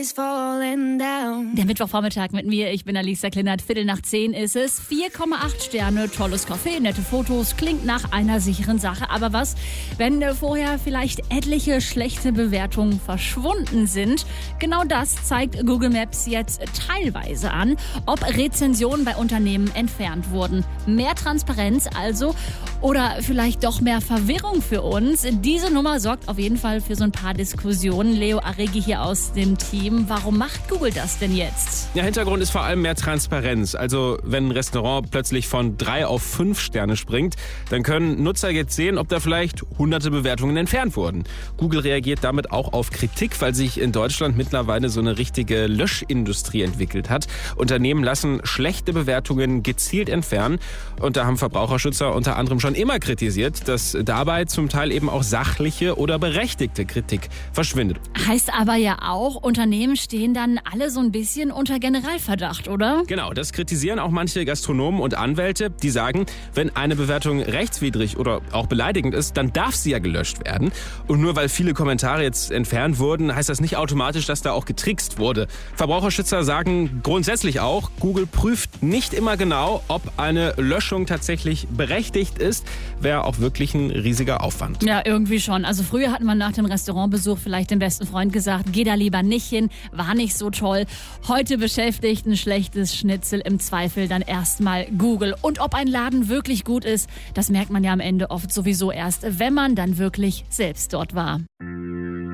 is falling down. Der Mittwochvormittag mit mir, ich bin Alisa Kleinert, 9:15 ist es. 4,8 Sterne, tolles Café, nette Fotos, klingt nach einer sicheren Sache. Aber was, wenn vorher vielleicht etliche schlechte Bewertungen verschwunden sind? Genau das zeigt Google Maps jetzt teilweise an, ob Rezensionen bei Unternehmen entfernt wurden. Mehr Transparenz also oder vielleicht doch mehr Verwirrung für uns. Diese Nummer sorgt auf jeden Fall für so ein paar Diskussionen. Leo Arregi hier aus dem Team. Warum macht Google das denn jetzt? Der Hintergrund ist vor allem mehr Transparenz. Also wenn ein Restaurant plötzlich von 3 auf 5 Sterne springt, dann können Nutzer jetzt sehen, ob da vielleicht hunderte Bewertungen entfernt wurden. Google reagiert damit auch auf Kritik, weil sich in Deutschland mittlerweile so eine richtige Löschindustrie entwickelt hat. Unternehmen lassen schlechte Bewertungen gezielt entfernen. Und da haben Verbraucherschützer unter anderem schon immer kritisiert, dass dabei zum Teil eben auch sachliche oder berechtigte Kritik verschwindet. Heißt aber ja auch, Unternehmen stehen dann alle so ein bisschen unter Generalverdacht, oder? Genau, das kritisieren auch manche Gastronomen und Anwälte, die sagen, wenn eine Bewertung rechtswidrig oder auch beleidigend ist, dann darf sie ja gelöscht werden. Und nur weil viele Kommentare jetzt entfernt wurden, heißt das nicht automatisch, dass da auch getrickst wurde. Verbraucherschützer sagen grundsätzlich auch, Google prüft nicht immer genau, ob eine Löschung tatsächlich berechtigt ist. Wäre auch wirklich ein riesiger Aufwand. Ja, irgendwie schon. Also früher hat man nach dem Restaurantbesuch vielleicht dem besten Freund gesagt, geh da lieber nicht hin, war nicht so toll. Heute beschäftigt ein schlechtes Schnitzel im Zweifel dann erstmal Google. Und ob ein Laden wirklich gut ist, das merkt man ja am Ende oft sowieso erst, wenn man dann wirklich selbst dort war.